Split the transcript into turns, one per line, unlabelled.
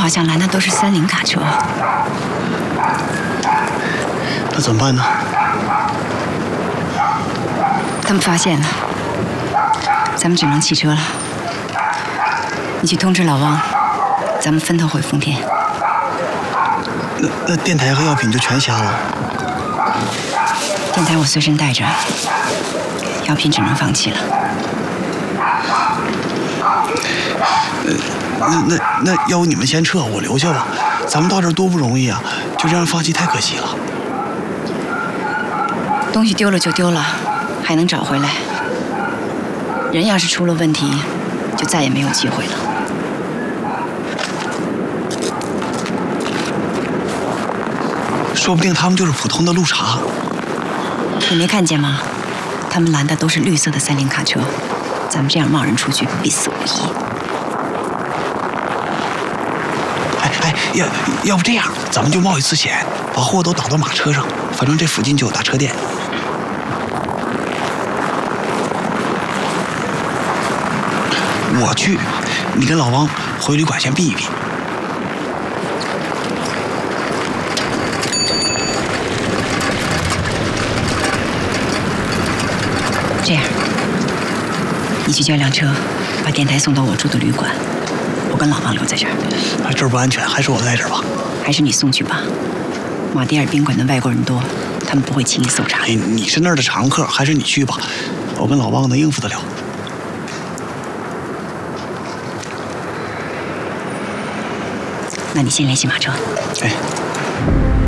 好像拦的都是30卡车。
那怎么办呢？
他们发现了，咱们只能弃车了。你去通知老汪，咱们分头回丰田。
那电台和药品就全瞎了。
电台我随身带着，药品只能放弃了。
那要不你们先撤，我留下吧。咱们到这儿多不容易啊，就这样放弃太可惜了。
东西丢了就丢了，还能找回来。人要是出了问题，就再也没有机会了。
说不定他们就是普通的路查。
你没看见吗？他们拦的都是绿色的30卡车，咱们这样贸然出去，必死无疑。
要不这样，咱们就冒一次险，把货都倒到马车上，反正这附近就有大车店。我去，你跟老王回旅馆先避一避。
这样，你去叫辆车，把电台送到我住的旅馆，我跟老王留在这儿。
这儿不安全，还是我在这儿吧。
还是你送去吧。马迭尔宾馆的外国人多，他们不会轻易搜查。
你是那儿的常客，还是你去吧。我跟老王能应付得了。
那你先联系马车。
哎。